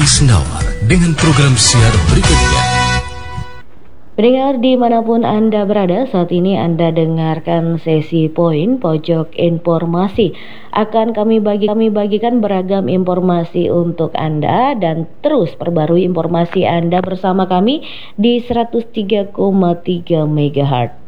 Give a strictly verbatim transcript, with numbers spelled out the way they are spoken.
Adi Senawar dengan program siar berikutnya. Pendengar dimanapun Anda berada, saat ini Anda dengarkan sesi poin pojok informasi. Akan kami bagi kami bagikan beragam informasi untuk Anda dan terus perbarui informasi Anda bersama kami di seratus tiga koma tiga megahertz.